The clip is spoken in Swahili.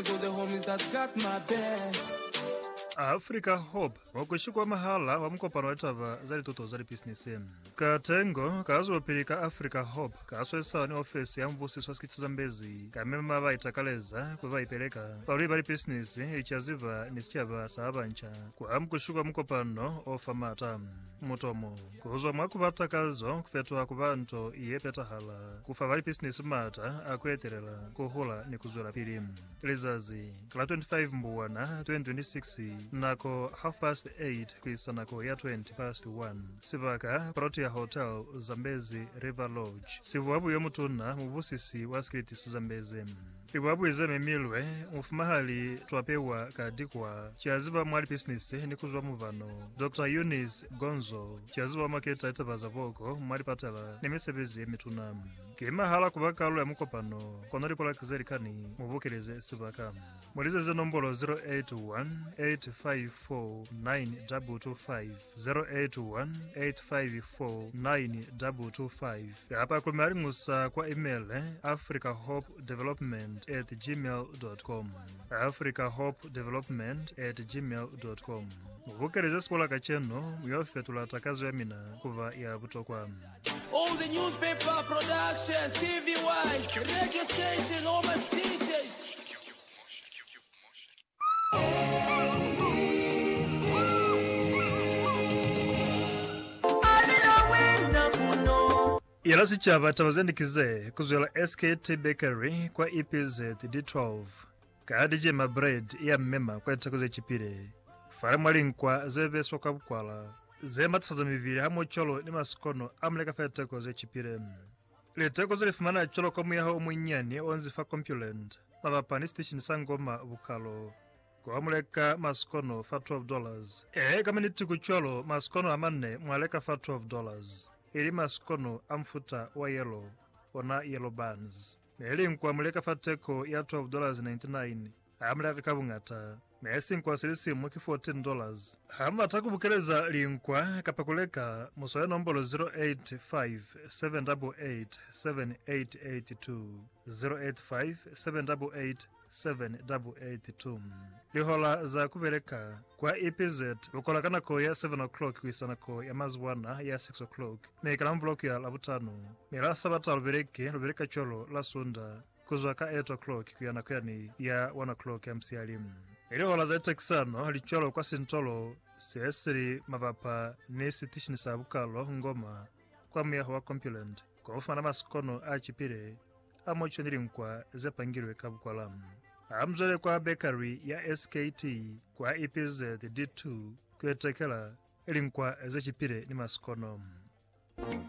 big all the homies that got my back. Africa Hope wakushikwa mahala wa mkopano wetava zali tuto zali business katengo kazopilika Africa Hope kaswesa ni ofisi ya mvusi swaskitsi Zambezi kamema vaitakaleza kuvaipeleka pauli bali business ichaziva nisichava sabancha kwa mkushikwa mkopano ofamata mutomo kuzwa mwakuvatakazo kufetwa kuvanto iyepetahala kufa bali business mata akueterela kuhula ni kuzwela pilimu lizazi kala 25 mbuwana 2026 nako 8:30 kuisanako ya 1 sivaka Protea Hotel Zambezi River Lodge sivuabu yomutuna muvusisi wa skritisi Zambezi iwabu izeme milwe mufumahali twapewa kadikwa chiaziva mwali business ni kuzwa muvano Dr. Eunice Gonzo chiaziva maketa itabaza voko mwali patela ni misebezi mituna kimahala kuvakalo ya mukopano konoripola kizerikani muvukeleze sivaka mulize nombolo 081-854-9225 081-854-9225 hapa kumari musa kwa email africahopedevelopment@gmail.com africahopedevelopment@gmail.com muvukeleze sipola kacheno muyofetula takazo ya mina kuva ya butokwa All the newspaper production, TVY, radio station, all my DJs. Yalasi chava tawazendikize kuzwela SKT Bakery kwa EPZ D12 kaadije mabread ya mmema kwa itakuze chipire fara mwalinkwa zeveswa kwa bukwala zematafaza miviri hamo cholo ni masikono amleka feteko ze chipire leteko zilifumana cholo kwa muyaha umwinyani onzifa compulent mavapani station sangoma bukalo kwa muleka masikono fa $12 kama nitiku cholo masikono amane mwaleka fa $12 ili masikono amfuta wa yellow ona yellow buns meli nkwa muleka fateko ya $12.99 amuleka kabungata mesi nkwa silisimu ki $14 hama takubukeleza linkwa kapakuleka musoya nombolo 085-788-7882 085-788-7882 lihola za kuveleka kwa EPZ ukolakana ko ya 7 o'clock kuisanako ya mazwana ya 6 o'clock meikala mvloku ya labutano mila sabata lubereka cholo la sunda kuzwa ka 8 o'clock kuyanako yani ya 1 o'clock ya msialimu ilihola za itekisano licholo kwa sintolo siesiri mavapa nisi tishini sabukalo ngoma kwa muyaho wa compulent kwa ufana masikono achipire amocho nilinkwa zepangirwe kabukwalamu amzole kwa bakery ya SKT kwa EPZ D2 kuetekela ilinkwa zechipire ni masikono